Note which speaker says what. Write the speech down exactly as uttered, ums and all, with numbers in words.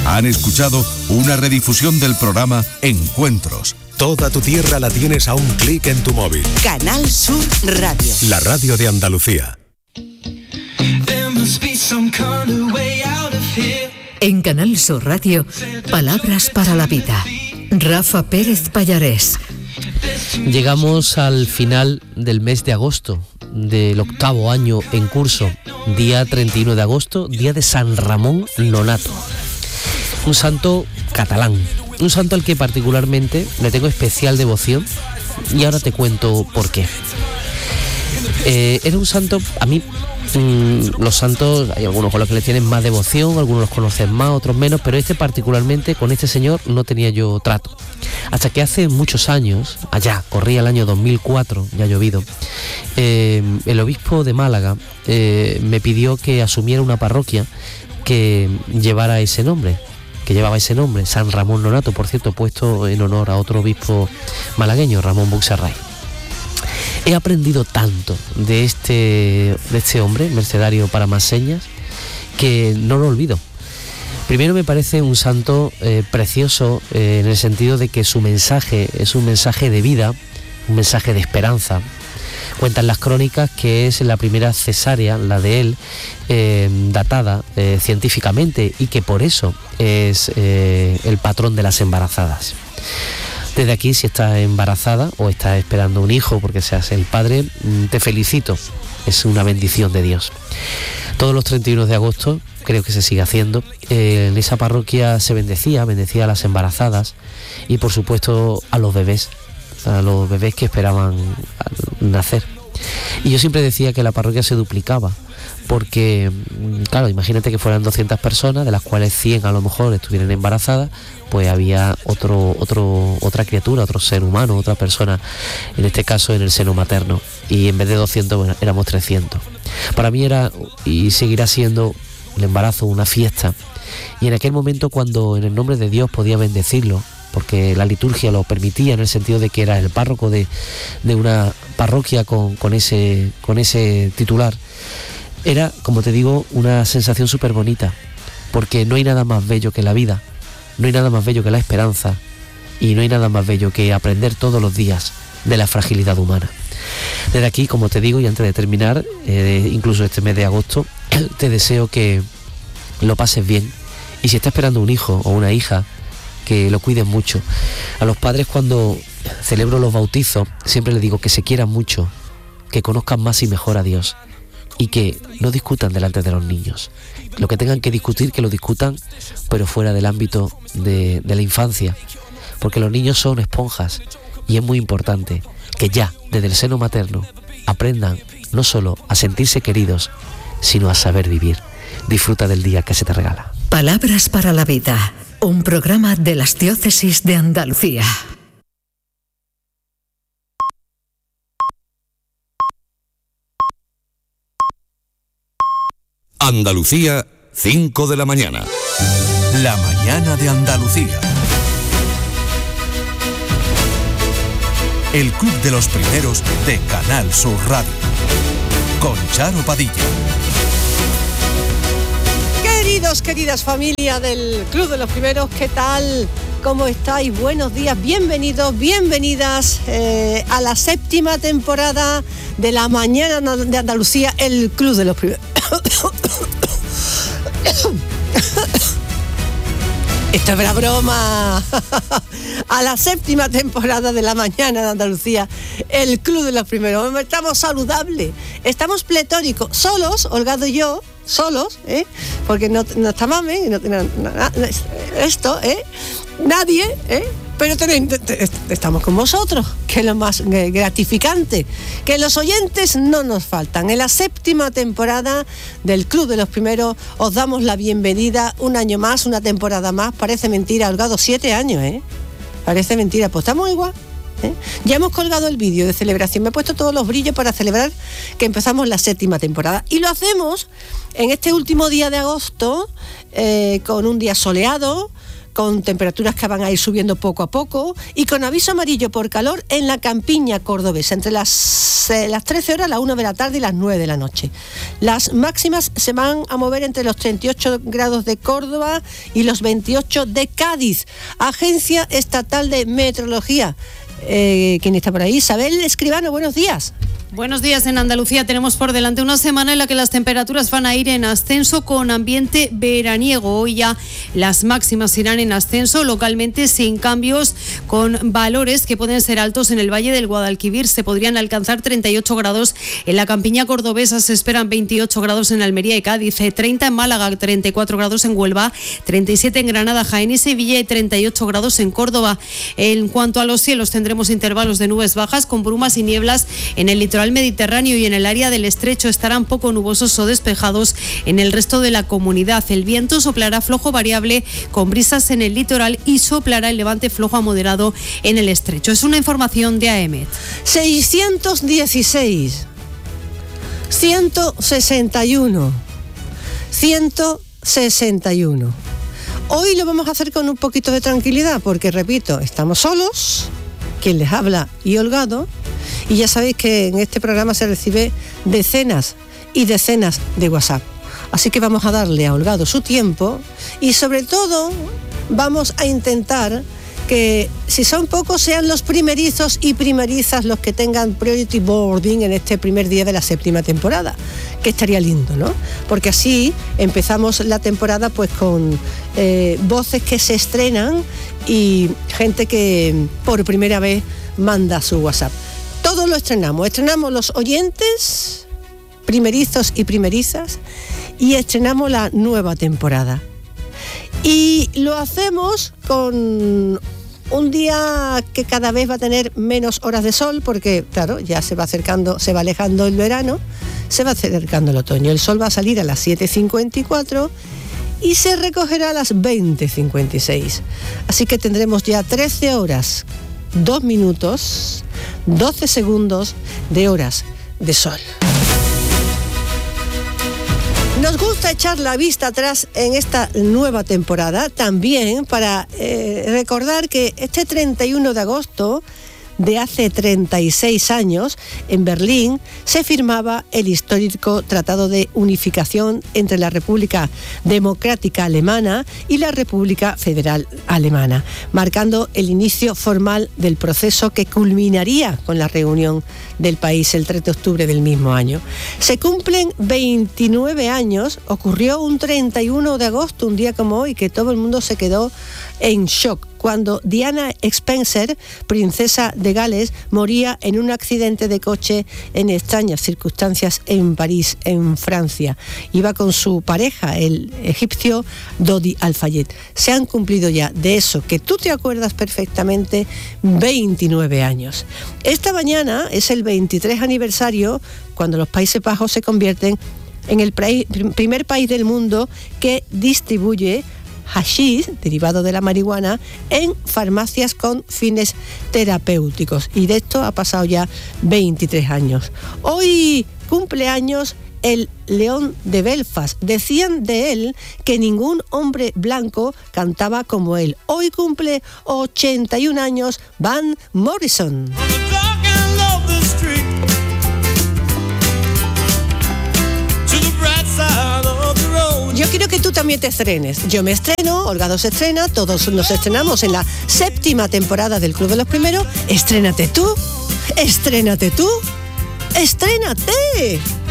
Speaker 1: Han escuchado una redifusión del programa Encuentros.
Speaker 2: Toda tu tierra la tienes a un clic en tu móvil.
Speaker 3: Canal Sur Radio.
Speaker 2: La radio de Andalucía.
Speaker 4: En Canal Sur Radio, Palabras para la Vida. Rafa Pérez Pallarés.
Speaker 5: Llegamos al final del mes de agosto, del octavo año en curso, día treinta y uno de agosto, día de San Ramón Nonnato, un santo catalán, un santo al que particularmente le tengo especial devoción, y ahora te cuento por qué. Eh, era un santo, a mí mmm, los santos, hay algunos con los que le tienen más devoción, algunos los conocen más, otros menos, pero este particularmente, con este señor no tenía yo trato. Hasta que hace muchos años, allá, corría el año dos mil cuatro, ya ha llovido, eh, el obispo de Málaga eh, me pidió que asumiera una parroquia que llevara ese nombre, que llevaba ese nombre, San Ramón Nonnato, por cierto, puesto en honor a otro obispo malagueño, Ramón Buxarray. He aprendido tanto de este, de este hombre, mercedario para más señas, que no lo olvido. Primero, me parece un santo eh, precioso eh, en el sentido de que su mensaje es un mensaje de vida, un mensaje de esperanza. Cuentan las crónicas que es la primera cesárea, la de él, eh, datada eh, científicamente, y que por eso es eh, el patrón de las embarazadas. Desde aquí, si estás embarazada o estás esperando un hijo porque seas el padre, te felicito, es una bendición de Dios. Todos los treinta y uno de agosto, creo que se sigue haciendo, eh, en esa parroquia se bendecía, bendecía a las embarazadas y por supuesto a los bebés, a los bebés que esperaban nacer. Y yo siempre decía que la parroquia se duplicaba, porque, claro, imagínate que fueran doscientas personas, de las cuales cien a lo mejor estuvieran embarazadas, pues había otro, otro, otra criatura, otro ser humano, otra persona, en este caso en el seno materno, y en vez de doscientos, bueno, éramos trescientos. Para mí era y seguirá siendo el embarazo una fiesta, y en aquel momento, cuando en el nombre de Dios podía bendecirlo, porque la liturgia lo permitía, en el sentido de que era el párroco de, de una parroquia con, con, ese, con ese titular, era, como te digo, una sensación súper bonita, porque no hay nada más bello que la vida, no hay nada más bello que la esperanza, y no hay nada más bello que aprender todos los días de la fragilidad humana. Desde aquí, como te digo, y antes de terminar, eh, incluso este mes de agosto, te deseo que lo pases bien, y si estás esperando un hijo o una hija, que lo cuiden mucho. A los padres, cuando celebro los bautizos, siempre les digo que se quieran mucho, que conozcan más y mejor a Dios, y que no discutan delante de los niños. Lo que tengan que discutir, que lo discutan, pero fuera del ámbito de, de la infancia, porque los niños son esponjas, y es muy importante que ya, desde el seno materno, aprendan no solo a sentirse queridos, sino a saber vivir. Disfruta del día que se te regala.
Speaker 4: Palabras para la Vida, un programa de las diócesis de Andalucía.
Speaker 1: Andalucía, cinco de la mañana. La mañana de Andalucía. El Club de los Primeros de Canal Sur Radio. Con Charo Padilla.
Speaker 6: Queridos, queridas familia del Club de los Primeros, ¿qué tal? ¿Cómo estáis? Buenos días, bienvenidos, bienvenidas eh, a la séptima temporada de la mañana de Andalucía, el Club de los Primeros. Esto es una broma. A la séptima temporada de la mañana de Andalucía, el Club de los Primeros. Estamos saludables, estamos pletóricos, solos, Holgado y yo, solos, ¿eh? Porque no, no está mame, no, no, no, esto, ¿eh? Nadie, ¿eh? Pero tenemos, estamos con vosotros, que es lo más gratificante, que los oyentes no nos faltan. En la séptima temporada del Club de los Primeros os damos la bienvenida un año más, una temporada más. Parece mentira, Holgado, siete años, ¿eh? Parece mentira, pues estamos igual, ¿eh? Ya hemos colgado el vídeo de celebración, me he puesto todos los brillos para celebrar que empezamos la séptima temporada. Y lo hacemos en este último día de agosto, eh, con un día soleado, con temperaturas que van a ir subiendo poco a poco y con aviso amarillo por calor en la campiña cordobesa, entre las, eh, las trece horas, las una de la tarde y las nueve de la noche. Las máximas se van a mover entre los treinta y ocho grados de Córdoba y los veintiocho de Cádiz. Agencia Estatal de Meteorología. Eh, ¿Quién está por ahí? Isabel Escribano, buenos días.
Speaker 7: Buenos días. En Andalucía tenemos por delante una semana en la que las temperaturas van a ir en ascenso con ambiente veraniego. Hoy ya las máximas irán en ascenso, localmente sin cambios, con valores que pueden ser altos en el Valle del Guadalquivir. Se podrían alcanzar treinta y ocho grados en la campiña cordobesa, se esperan veintiocho grados en Almería y Cádiz, treinta en Málaga, treinta y cuatro grados en Huelva, treinta y siete en Granada, Jaén y Sevilla y treinta y ocho grados en Córdoba. En cuanto a los cielos, tendremos intervalos de nubes bajas con brumas y nieblas en el litoral mediterráneo y en el área del estrecho. Estarán poco nubosos o despejados en el resto de la comunidad. El viento soplará flojo variable con brisas en el litoral y soplará el levante flojo a moderado en el estrecho. Es una información de AEMET.
Speaker 6: seiscientos dieciséis, ciento sesenta y uno, ciento sesenta y uno. Hoy lo vamos a hacer con un poquito de tranquilidad porque, repito, estamos solos, quien les habla y Holgado. Y ya sabéis que en este programa se recibe decenas y decenas de WhatsApp. Así que vamos a darle a Holgado su tiempo y sobre todo vamos a intentar que, si son pocos, sean los primerizos y primerizas los que tengan priority boarding en este primer día de la séptima temporada, que estaría lindo, ¿no? Porque así empezamos la temporada pues con eh, voces que se estrenan y gente que por primera vez manda su WhatsApp. Todo lo estrenamos, estrenamos los oyentes, primerizos y primerizas, y estrenamos la nueva temporada. Y lo hacemos con un día que cada vez va a tener menos horas de sol, porque claro, ya se va acercando, se va alejando el verano, se va acercando el otoño. El sol va a salir a las siete cincuenta y cuatro y se recogerá a las veinte cincuenta y seis. Así que tendremos ya trece horas, dos minutos, doce segundos de horas de sol. Nos gusta echar la vista atrás en esta nueva temporada también para eh, recordar que este treinta y uno de agosto de hace treinta y seis años, en Berlín, se firmaba el histórico Tratado de Unificación entre la República Democrática Alemana y la República Federal Alemana, marcando el inicio formal del proceso que culminaría con la reunión del país el tres de octubre del mismo año. Se cumplen veintinueve años, ocurrió un treinta y uno de agosto, un día como hoy, que todo el mundo se quedó en shock, cuando Diana Spencer, princesa de Gales, moría en un accidente de coche en extrañas circunstancias en París, en Francia. Iba con su pareja, el egipcio Dodi Al-Fayed. Se han cumplido ya de eso, que tú te acuerdas perfectamente, veintinueve años. Esta mañana es el veintitrés aniversario cuando los Países Bajos se convierten en el primer país del mundo que distribuye hashish, derivado de la marihuana, en farmacias con fines terapéuticos. Y de esto ha pasado ya veintitrés años. Hoy cumple años el León de Belfast. Decían de él que ningún hombre blanco cantaba como él. Hoy cumple ochenta y un años Van Morrison. Yo quiero que tú también te estrenes. Yo me estreno, Holgado se estrena, todos nos estrenamos en la séptima temporada del Club de los Primeros. Estrénate tú, estrénate tú, estrénate.